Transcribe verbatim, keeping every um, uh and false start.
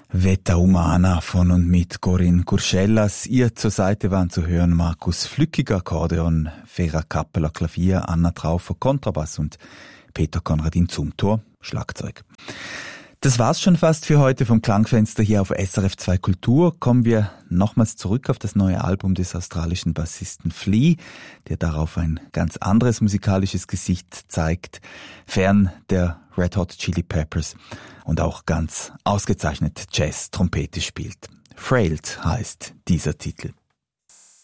Veta Umana von und mit Corinne Curschellas. Ihr zur Seite waren zu hören Markus Flückiger, Akkordeon, Vera Kappeler, Klavier, Anna Traufer, Kontrabass und Peter Konradin Zumthor, Schlagzeug. Das war's schon fast für heute vom Klangfenster hier auf S R F zwei Kultur. Kommen wir nochmals zurück auf das neue Album des australischen Bassisten Flea, der darauf ein ganz anderes musikalisches Gesicht zeigt, fern der Red Hot Chili Peppers und auch ganz ausgezeichnet Jazz-Trompete spielt. Frailed heißt dieser Titel.